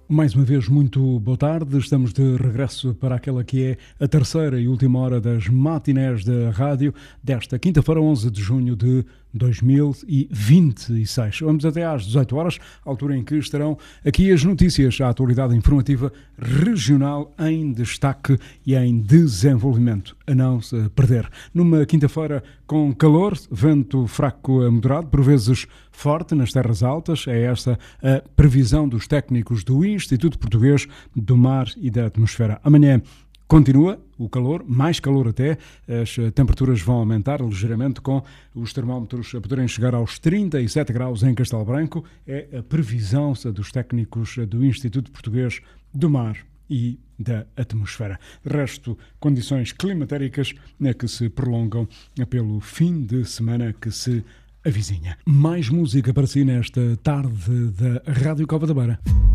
Mais uma vez, muito boa tarde. Estamos de regresso para aquela que é a terceira e última hora das matinés da rádio desta quinta-feira, 11 de junho de 2026. Vamos até às 18 horas, altura em que estarão aqui as notícias, a atualidade informativa regional em destaque e em desenvolvimento, a não se perder. Numa quinta-feira com calor, vento fraco a moderado, por vezes forte nas terras altas, é esta a previsão dos técnicos do Instituto Português do Mar e da Atmosfera. Amanhã continua o calor, mais calor até, as temperaturas vão aumentar ligeiramente com os termómetros a poderem chegar aos 37 graus em Castelo Branco, é a previsão dos técnicos do Instituto Português do Mar e da Atmosfera. De resto, condições climatéricas que se prolongam pelo fim de semana que se avizinha. Mais música para si nesta tarde da Rádio Cova da Beira.